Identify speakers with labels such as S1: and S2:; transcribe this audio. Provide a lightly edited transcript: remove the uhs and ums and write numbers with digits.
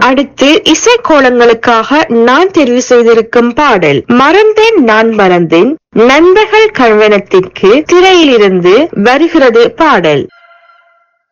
S1: அடுத்து இசைக்கோலங்களுக்காக நான் தெரிவு செய்திருக்கும் பாடல் மறந்தேன் நான் மறந்தேன் நண்பர்கள் கல்வனத்திற்கு திரையிலிருந்து வருகிறது பாடல்.